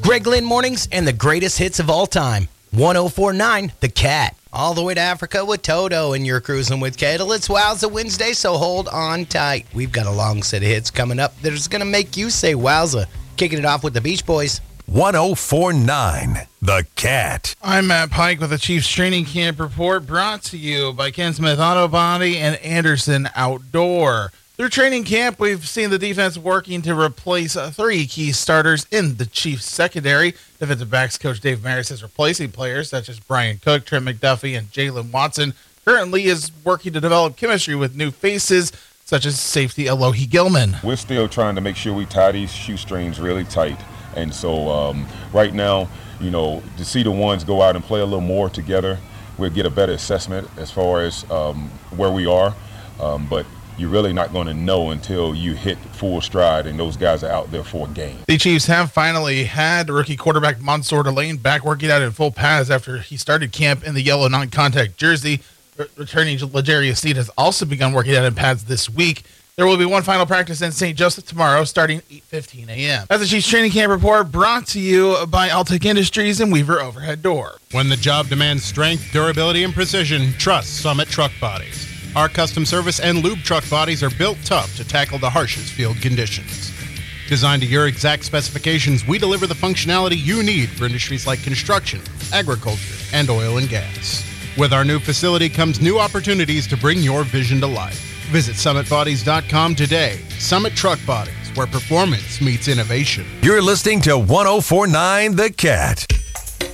Greg Lynn Mornings and the greatest hits of all time. 104.9 The Cat. All the way to Africa with Toto, and you're cruising with Cadle. It's Wowza Wednesday, so hold on tight. We've got a long set of hits coming up that is going to make you say wowza. Kicking it off with the Beach Boys. 104.9 The Cat. I'm Matt Pike with the Chiefs Training Camp Report, brought to you by Ken Smith Auto Body and Anderson Outdoor. Through training camp, we've seen the defense working to replace 3 key starters in the Chiefs secondary. Defensive backs coach Dave Maris is replacing players such as Brian Cook, Trent McDuffie, and Jalen Watson. Currently is working to develop chemistry with new faces such as safety Alohi Gilman. We're still trying to make sure we tie these shoestrings really tight. And so right now, you know, to see the ones go out and play a little more together, we'll get a better assessment as far as where we are. But you're really not going to know until you hit full stride and those guys are out there for a game. The Chiefs have finally had rookie quarterback Mansour Delane back working out in full pads after he started camp in the yellow non-contact jersey. Returning L'Jarius Sneed has also begun working out in pads this week. There will be one final practice in St. Joseph tomorrow starting 8:15 a.m. That's the Chiefs Training Camp Report, brought to you by Altec Industries and Weaver Overhead Door. When the job demands strength, durability, and precision, trust Summit Truck Bodies. Our custom service and lube truck bodies are built tough to tackle the harshest field conditions. Designed to your exact specifications, we deliver the functionality you need for industries like construction, agriculture, and oil and gas. With our new facility comes new opportunities to bring your vision to life. Visit SummitBodies.com today. Summit Truck Bodies, where performance meets innovation. You're listening to 104.9 The Cat.